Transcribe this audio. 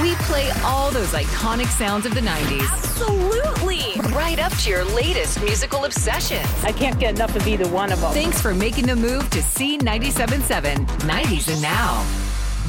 We play all those iconic sounds of the 90s. Absolutely. Right up to your latest musical obsessions. I can't get enough of either one of them. Thanks for making the move to C97.7, 90s and Now.